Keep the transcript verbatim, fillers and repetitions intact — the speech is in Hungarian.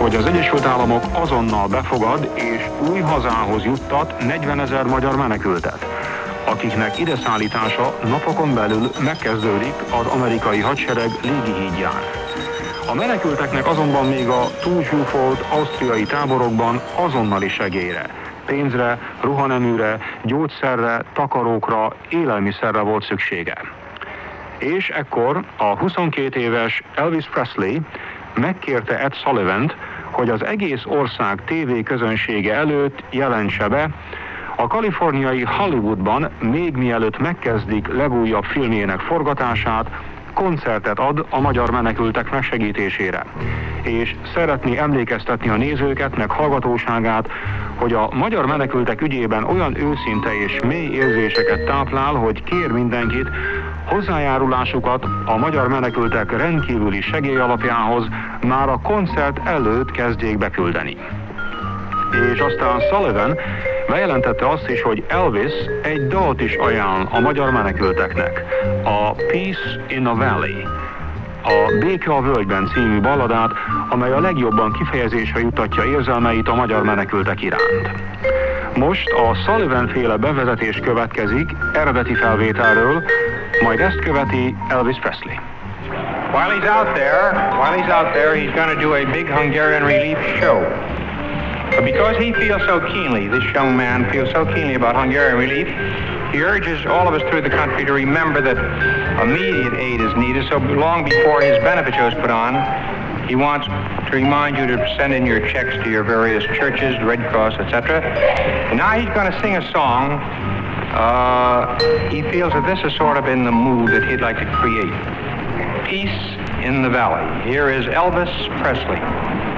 hogy az Egyesült Államok azonnal befogad és új hazához juttat negyvenezer magyar menekültet, akiknek ide szállítása napokon belül megkezdődik az amerikai hadsereg légihídján. A menekülteknek azonban még a túlzsúfolt ausztriai táborokban azonnali segélyre, pénzre, ruhaneműre, gyógyszerre, takarókra, élelmiszerre volt szüksége. És ekkor a huszonkét éves Elvis Presley megkérte Ed Sullivant, hogy az egész ország tévé közönsége előtt jelentse be, a kaliforniai Hollywoodban még mielőtt megkezdik legújabb filmjének forgatását, koncertet ad a magyar menekültek megsegítésére, és szeretné emlékeztetni a nézőket, meg hallgatóságát, hogy a magyar menekültek ügyében olyan őszinte és mély érzéseket táplál, hogy kér mindenkit, hozzájárulásukat a magyar menekültek rendkívüli segélyalapjához már a koncert előtt kezdjék beküldeni. És aztán Sullivan bejelentette azt is, hogy Elvis egy dalt is ajánl a magyar menekülteknek, a Peace in a Valley, a Béke a Völgyben című balladát, amely a legjobban kifejezésre jutatja érzelmeit a magyar menekültek iránt. Most a Sullivan-féle bevezetés következik eredeti felvételről, majd ezt követi Elvis Presley. While he's out there, while he's out there, he's going to do a big Hungarian relief show. But because he feels so keenly, this young man feels so keenly about Hungarian relief, he urges all of us through the country to remember that immediate aid is needed. So long before his benefit show is put on, he wants to remind you to send in your checks to your various churches, the Red Cross, et cetera. And now he's going to sing a song. Uh, he feels that this is sort of in the mood that he'd like to create. Peace in the Valley. Here is Elvis Presley.